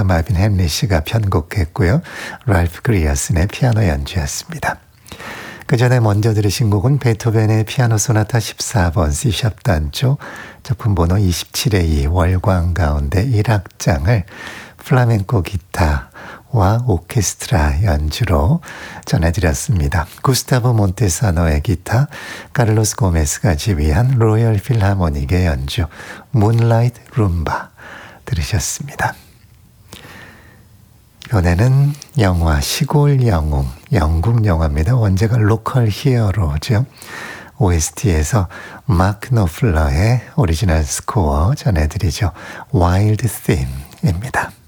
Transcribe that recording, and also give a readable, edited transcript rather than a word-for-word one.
작곡가 마빈 헨리 씨가 편곡했고요. 랄프 그리어슨의 피아노 연주였습니다. 그 전에 먼저 들으신 곡은 베토벤의 피아노 소나타 14번 C샵 단조 작품 번호 27의 2 월광 가운데 1악장을 플라멩코 기타와 오케스트라 연주로 전해드렸습니다. 구스타보 몬테사노의 기타, 카를로스 고메스가 지휘한 로열 필하모닉의 연주 문라이트 룸바 들으셨습니다. 이번에는 영화 시골 영웅, 영국 영화입니다. 원제가 로컬 히어로죠. OST에서 마크 노플러의 오리지널 스코어 전해드리죠. 와일드 팀입니다.